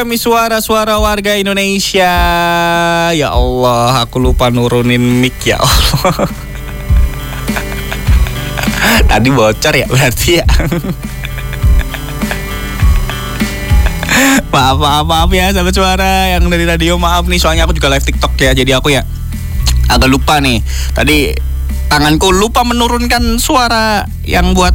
Kami suara-suara warga Indonesia. Ya Allah, aku lupa nurunin mic ya Allah. Tadi bocor ya berarti ya. Maaf ya sahabat suara yang dari radio, maaf nih soalnya aku juga live TikTok ya. Jadi aku ya agak lupa nih. Tadi tanganku lupa menurunkan suara yang buat